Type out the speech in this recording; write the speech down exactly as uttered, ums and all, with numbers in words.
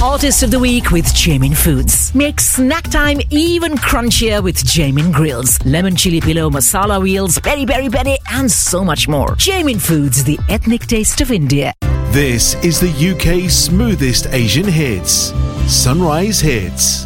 Artist of the Week with Jamin Foods. Make snack time even crunchier with Jamin Grills. Lemon chili pillow, masala wheels, peri peri peri, and so much more. Jamin Foods, the ethnic taste of India. This is the U K's smoothest Asian hits. Sunrise Hits.